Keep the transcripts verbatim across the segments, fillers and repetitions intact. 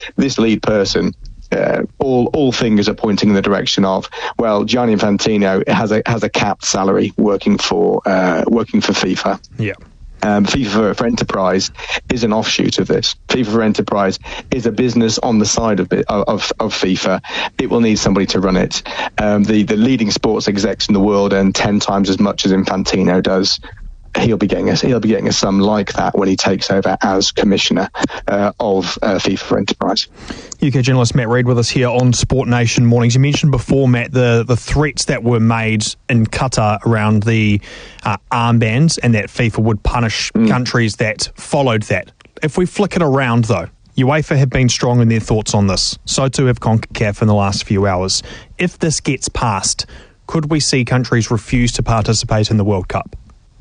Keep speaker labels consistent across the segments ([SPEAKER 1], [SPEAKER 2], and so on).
[SPEAKER 1] this lead person, uh, all all fingers are pointing in the direction of, well, Gianni Infantino has a has a capped salary working for uh, working for FIFA.
[SPEAKER 2] Yeah.
[SPEAKER 1] Um, FIFA for, for Enterprise is an offshoot of this. FIFA for Enterprise is a business on the side of of, of FIFA. It will need somebody to run it. Um, the the leading sports execs in the world earn ten times as much as Infantino does. He'll be getting a he'll be getting a sum like that when he takes over as commissioner uh, of uh, FIFA for Enterprise.
[SPEAKER 2] U K journalist Matt Reid with us here on Sport Nation Mornings. You mentioned before, Matt, the, the threats that were made in Qatar around the uh, armbands, and that FIFA would punish mm. countries that followed that. If we flick it around, though, UEFA have been strong in their thoughts on this. So too have CONCACAF in the last few hours. If this gets passed, could we see countries refuse to participate in the World Cup?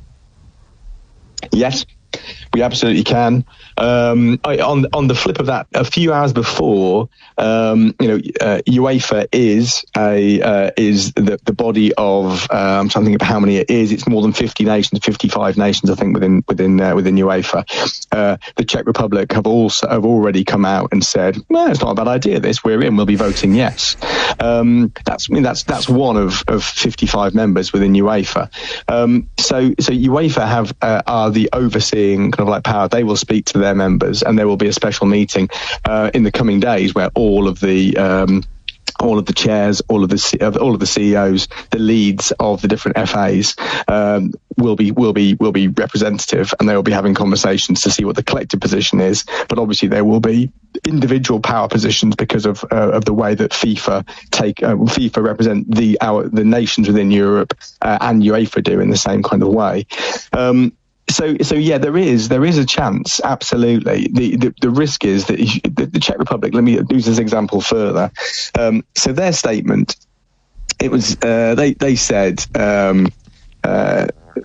[SPEAKER 1] Yes, we absolutely can. Um, I, on on the flip of that, a few hours before, um, you know, uh, UEFA is a uh, is the, the body of uh, I'm trying to think of how many it is. It's more than fifty nations, fifty-five nations, I think, within within uh, within UEFA. Uh, the Czech Republic have also have already come out and said, "No, it's not a bad idea. This we're in. We'll be voting yes." Um, that's I mean, that's that's one of, of fifty-five members within UEFA. Um, so so UEFA have uh, are the overseeing kind of like power. They will speak to their members, and there will be a special meeting uh, in the coming days where all of the um, all of the chairs, all of the all of the C E Os, the leads of the different F As um, will be will be will be representative, and they will be having conversations to see what the collective position is. But obviously, there will be individual power positions because of uh, of the way that FIFA take uh, FIFA represent the our the nations within Europe uh, and UEFA do in the same kind of way. Um, So, so yeah, there is there is a chance. Absolutely, the the, the risk is that the, the Czech Republic. Let me use this example further. Um, so their statement, it was uh, they they said um, uh,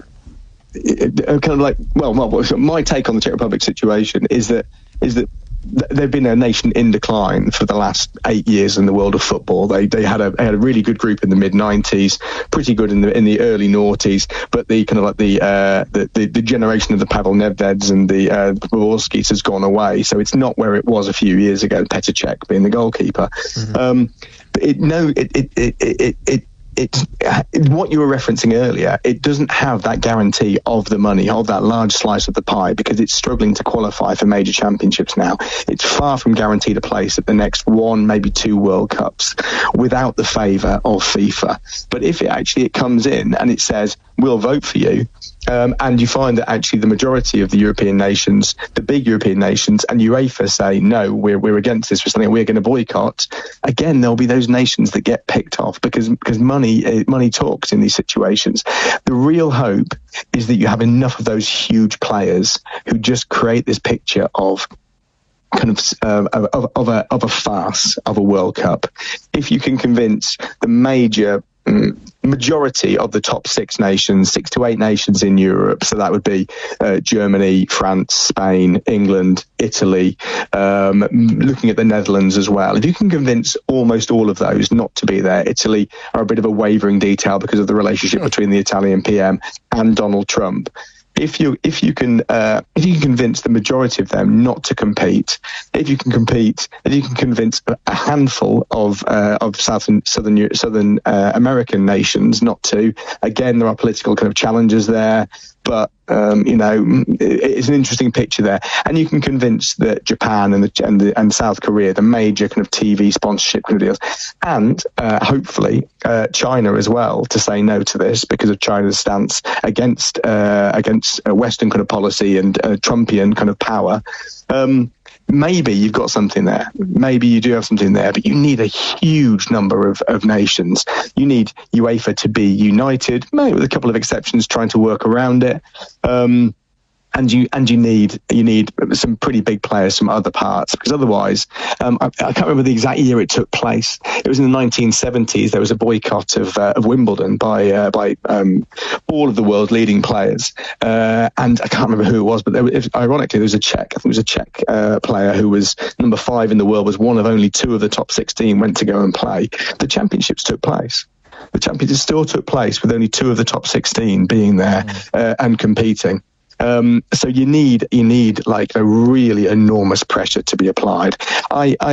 [SPEAKER 1] kind of like well, my take on the Czech Republic situation is that is that. They've been a nation in decline for the last eight years in the world of football. They they had a they had a really good group in the mid nineties, pretty good in the in the early noughties, but the kind of like the uh, the, the the generation of the Pavel Nedveds and the uh, Borskis has gone away. So it's not where it was a few years ago. Petr Cech being the goalkeeper. Mm-hmm. Um, but it no it it it it. it It's what you were referencing earlier. It doesn't have that guarantee of the money, of that large slice of the pie, because it's struggling to qualify for major championships now. It's far from guaranteed a place at the next one, maybe two World Cups without the favour of FIFA. But if it actually it comes in and it says, we'll vote for you, um, and you find that actually the majority of the European nations, the big European nations, and UEFA say, no, we're we're against this, we're something we're going to boycott, again, there'll be those nations that get picked off because because money money talks in these situations. The real hope is that you have enough of those huge players who just create this picture of kind of uh, of, of a of a farce of a World Cup. If you can convince the major um, majority of the top six nations, six to eight nations in Europe, so that would be uh, Germany, France, Spain, England, Italy, um, looking at the Netherlands as well. If you can convince almost all of those not to be there, Italy are a bit of a wavering detail because of the relationship between the Italian P M and Donald Trump. If you if you can uh, if you can convince the majority of them not to compete, if you can compete, if you can convince a handful of uh, of southern southern southern uh, American nations not to, again there are political kind of challenges there, but um, you know it's an interesting picture there, and you can convince that Japan and the, and, the, and South Korea, the major kind of T V sponsorship kind of deals, and uh, hopefully uh, China as well, to say no to this because of China's stance against uh, against Western kind of policy and uh, Trumpian kind of power. Um, maybe you've got something there. Maybe you do have something there, but you need a huge number of, of nations. You need UEFA to be united, maybe with a couple of exceptions trying to work around it. Um, And you and you need you need some pretty big players from other parts, because otherwise, um, I, I can't remember the exact year it took place. It was in the nineteen seventies. There was a boycott of uh, of Wimbledon by uh, by um, all of the world's leading players, uh, and I can't remember who it was, but there was, ironically, there was a Czech. I think it was a Czech uh, player who was number five in the world, was one of only two of the top sixteen went to go and play. The championships took place. The championships still took place with only two of the top sixteen being there uh, and competing. Um, so you need you need like a really enormous pressure to be applied. I, I